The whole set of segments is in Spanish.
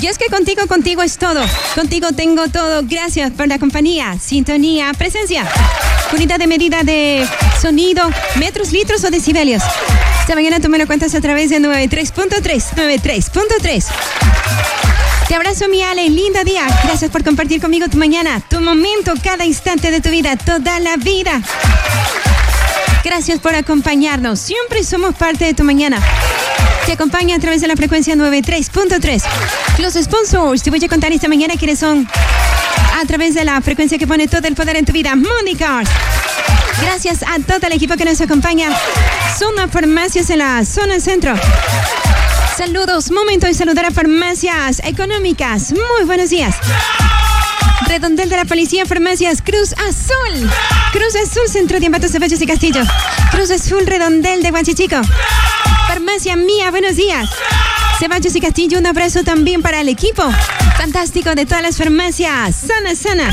Y es que contigo es todo. Contigo tengo todo. Gracias por la compañía, sintonía, presencia. Unidad de medida de sonido, metros, litros o decibelios. Esta mañana tú me lo cuentas a través de 93.3. Te abrazo, mi Ale, lindo día. Gracias por compartir conmigo tu mañana, tu momento, cada instante de tu vida, toda la vida. Gracias por acompañarnos. Siempre somos parte de tu mañana. Te acompaña a través de la frecuencia 93.3. Los sponsors, te voy a contar esta mañana quiénes son. A través de la frecuencia que pone todo el poder en tu vida, Monicars. Gracias a todo el equipo que nos acompaña. Zona Farmacias en la zona centro. Saludos, momento de saludar a Farmacias Económicas. Muy buenos días. Redondel de la Policía, Farmacias Cruz Azul. Cruz Azul, Centro de Ambato, Ceballos y Castillo. Cruz Azul, Redondel de Huachichico. Farmacia Mía, buenos días. Ceballos y Castillo, un abrazo también para el equipo fantástico de todas las farmacias. Sana.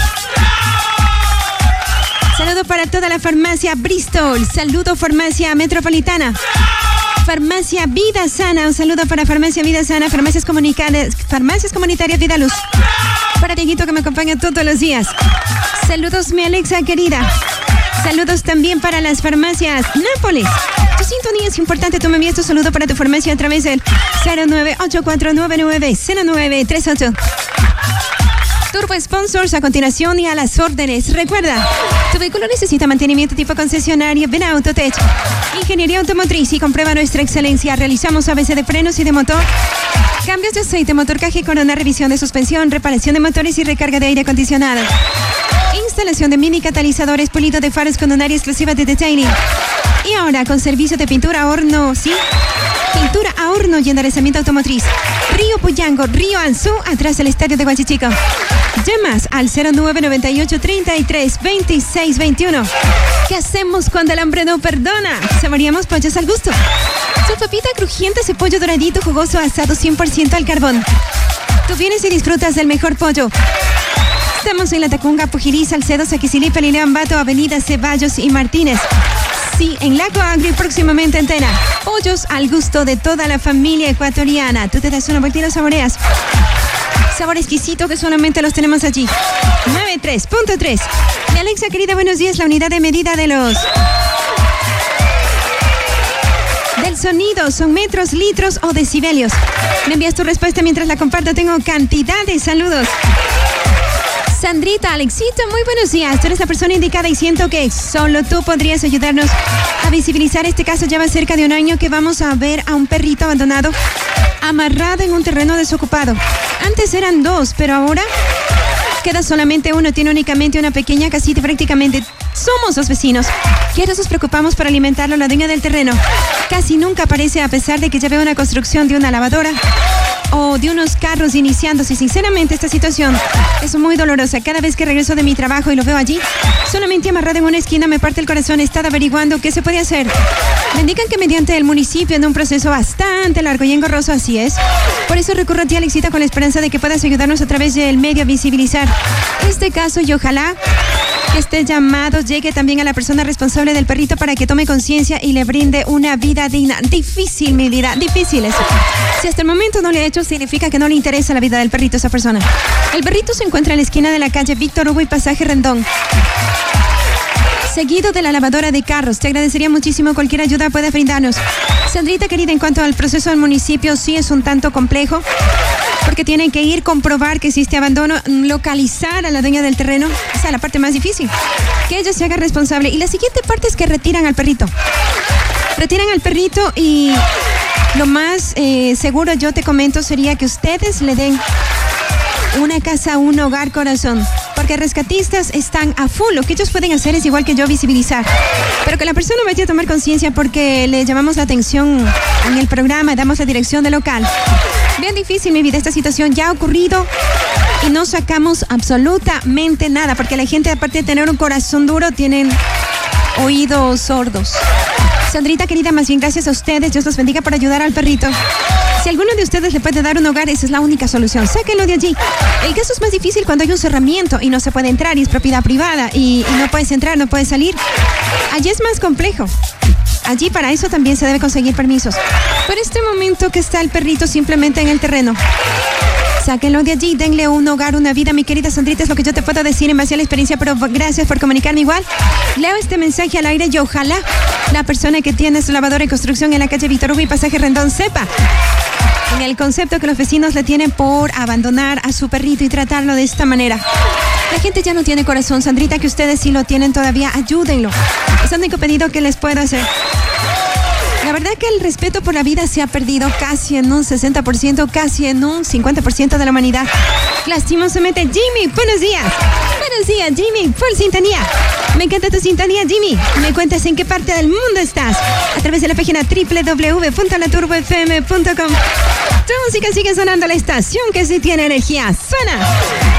Saludo para toda la farmacia Bristol. Saludo Farmacia Metropolitana. Farmacia Vida Sana. Un saludo para Farmacia Vida Sana. Farmacias Comunitarias Vida Luz. Para Dieguito que me acompaña todos los días. Saludos, mi Alexa querida. Saludos también para las farmacias Nápoles. Tu sintonía es importante. Tú me envías tu saludo para tu farmacia a través del 0984990938. Turbo Sponsors a continuación y a las órdenes. Recuerda, tu vehículo necesita mantenimiento tipo concesionario. Ven a Autotech. Ingeniería automotriz y comprueba nuestra excelencia. Realizamos ABC de frenos y de motor. Cambios de aceite, motor, caja y corona, revisión de suspensión, reparación de motores y recarga de aire acondicionado. Instalación de mini catalizadores, pulido de faros con un área exclusiva de detailing. Y ahora con servicio de pintura a horno, ¿sí? Pintura a horno y enderezamiento automotriz. Río Puyango, Río Anzú, atrás del estadio de Huachichico. Llamas al 0998-33-26-21. ¿Qué hacemos cuando el hambre no perdona? Saboreamos pollos al gusto. Su papita crujiente, ese pollo doradito, jugoso, asado 100% al carbón. Tú vienes y disfrutas del mejor pollo. Estamos en La Tacunga, Pujirí, Salcedo, Saquicilí, Pelileo, Ambato, Avenida Ceballos y Martínez. Sí, en Lago Agrio y próximamente en Tena. Pollos al gusto de toda la familia ecuatoriana. Tú te das una vuelta y los saboreas. Sabor exquisito que solamente los tenemos allí. 93.3. Mi Alexa querida, buenos días. La unidad de medida del sonido son metros, litros o decibelios. Me envías tu respuesta mientras la comparto. Tengo cantidad de saludos. Sandrita, Alexito, muy buenos días. Tú eres la persona indicada y siento que solo tú podrías ayudarnos a visibilizar este caso. Ya va cerca de un año que vamos a ver a un perrito abandonado amarrado en un terreno desocupado. Antes eran dos, pero ahora queda solamente uno. Tiene únicamente una pequeña casita y prácticamente somos los vecinos. Que nos preocupamos por alimentarlo. La dueña del terreno casi nunca aparece, a pesar de que ya veo una construcción de una lavadora o de unos carros iniciándose. Sinceramente, esta situación es muy dolorosa. Cada vez que regreso de mi trabajo y lo veo allí, solamente amarrado en una esquina, me parte el corazón. He estado averiguando qué se puede hacer. Me indican que mediante el municipio, en un proceso bastante largo y engorroso, así es. Por eso recurro a ti, Alexita, con la esperanza de que puedas ayudarnos a través del medio a visibilizar este caso y ojalá que este llamado llegue también a la persona responsable del perrito para que tome conciencia y le brinde una vida digna. Difícil, mi vida, difícil eso. Si hasta el momento no le ha hecho, significa que no le interesa la vida del perrito a esa persona. El perrito se encuentra en la esquina de la calle Víctor Hugo y Pasaje Rendón, seguido de la lavadora de carros. Te agradecería muchísimo cualquier ayuda pueda brindarnos. Sandrita querida, en cuanto al proceso del municipio, sí es un tanto complejo, porque tienen que ir, comprobar que existe abandono, localizar a la dueña del terreno. Esa es la parte más difícil, que ella se haga responsable. Y la siguiente parte es que retiran al perrito. Retiran al perrito y lo más seguro, yo te comento, sería que ustedes le den una casa, un hogar, corazón. Porque rescatistas están a full. Lo que ellos pueden hacer es, igual que yo, visibilizar. Pero que la persona vaya a tomar conciencia, porque le llamamos la atención en el programa, damos la dirección del local. Bien difícil, mi vida, esta situación ya ha ocurrido y no sacamos absolutamente nada, porque la gente, aparte de tener un corazón duro, tienen oídos sordos. Sandrita querida, más bien gracias a ustedes. Dios los bendiga por ayudar al perrito. Si alguno de ustedes le puede dar un hogar, esa es la única solución. Sáquenlo de allí. El caso es más difícil cuando hay un cerramiento y no se puede entrar y es propiedad privada y no puedes entrar, no puedes salir. Allí es más complejo. Allí para eso también se debe conseguir permisos. Pero este momento que está el perrito simplemente en el terreno, Sáquenlo de allí, denle un hogar, una vida, mi querida Sandrita, es lo que yo te puedo decir en base a la experiencia, pero gracias por comunicarme igual. Leo este mensaje al aire y ojalá la persona que tiene su lavadora en construcción en la calle Víctor Hugo y Pasaje Rendón sepa en el concepto que los vecinos le tienen por abandonar a su perrito y tratarlo de esta manera. La gente ya no tiene corazón, Sandrita, que ustedes sí lo tienen todavía, ayúdenlo. Es el único pedido que les puedo hacer. La verdad que el respeto por la vida se ha perdido casi en un 60%, casi en un 50% de la humanidad. Lastimosamente, Jimmy, buenos días. Buenos días, Jimmy, full sintonía. Me encanta tu sintonía, Jimmy. Me cuentas en qué parte del mundo estás a través de la página www.laturbofm.com. Tu música sigue sonando, la estación que sí tiene energía. ¡Suena!